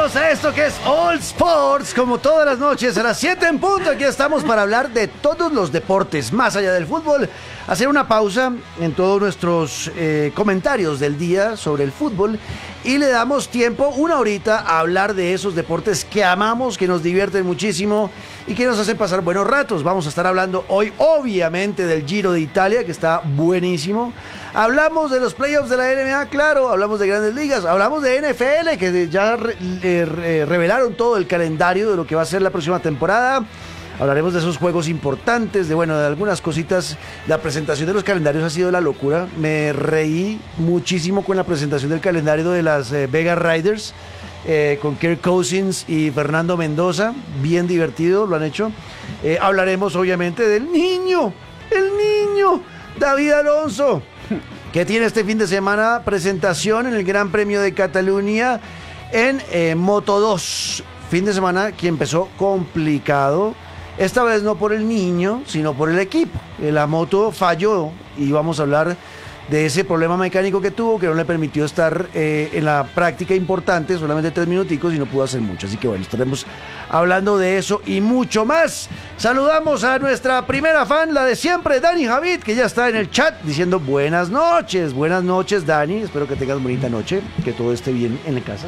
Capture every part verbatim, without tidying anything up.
Bienvenidos a esto que es All Sports, como todas las noches a las siete en punto. Aquí estamos para hablar de todos los deportes, más allá del fútbol. Hacer una pausa en todos nuestros eh, comentarios del día sobre el fútbol y le damos tiempo, una horita, a hablar de esos deportes que amamos, que nos divierten muchísimo y que nos hacen pasar buenos ratos. Vamos a estar hablando hoy, obviamente, del Giro de Italia, que está buenísimo. Hablamos de los playoffs de la N B A, claro, hablamos de Grandes Ligas, hablamos de N F L, que ya re, re, re, revelaron todo el calendario de lo que va a ser la próxima temporada. Hablaremos de esos juegos importantes, de bueno, de algunas cositas. La presentación de los calendarios ha sido la locura. Me reí muchísimo con la presentación del calendario de las eh, Vegas Raiders, eh, con Kirk Cousins y Fernando Mendoza. Bien divertido, lo han hecho. Eh, hablaremos obviamente del niño, el niño, David Alonso, que tiene este fin de semana presentación en el Gran Premio de Cataluña en eh, Moto dos. Fin de semana que empezó complicado. Esta vez no por el niño, sino por el equipo. La moto falló y vamos a hablar de ese problema mecánico que tuvo, que no le permitió estar eh, en la práctica importante, solamente tres minuticos, y no pudo hacer mucho. Así que bueno, estaremos hablando de eso y mucho más. Saludamos a nuestra primera fan, la de siempre, Dani Javid, que ya está en el chat diciendo buenas noches. Buenas noches, Dani. Espero que tengas bonita noche, que todo esté bien en la casa.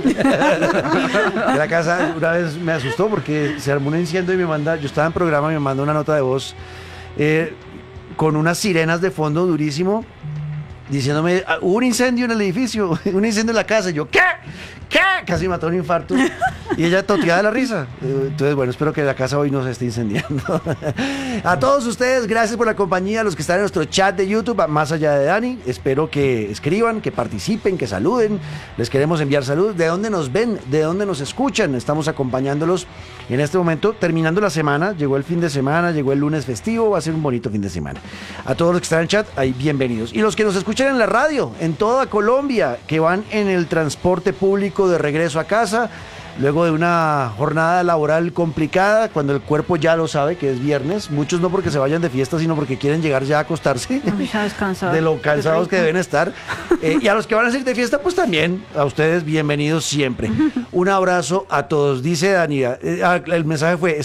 En la casa una vez me asustó porque se armó un incendio y me manda, yo estaba en programa y me manda una nota de voz eh, con unas sirenas de fondo durísimo, diciéndome, hubo un incendio en el edificio, un incendio en la casa. Y yo, ¿qué? ¿Qué? Casi mató un infarto. Y ella toteada de la risa. Entonces, bueno, espero que la casa hoy no se esté incendiando. A todos ustedes, gracias por la compañía, a los que están en nuestro chat de YouTube, más allá de Dani. Espero que escriban, que participen, que saluden. Les queremos enviar salud. ¿De dónde nos ven? ¿De dónde nos escuchan? Estamos acompañándolos en este momento, terminando la semana. Llegó el fin de semana, llegó el lunes festivo. Va a ser un bonito fin de semana. A todos los que están en el chat, ahí bienvenidos. Y los que nos escuchan en la radio, en toda Colombia, que van en el transporte público de regreso a casa, luego de una jornada laboral complicada, cuando el cuerpo ya lo sabe que es viernes. Muchos no porque se vayan de fiesta, sino porque quieren llegar ya a acostarse de lo cansados que deben estar. Eh, y a los que van a salir de fiesta, pues también a ustedes bienvenidos siempre. Un abrazo a todos. Dice Dani, eh, el mensaje fue: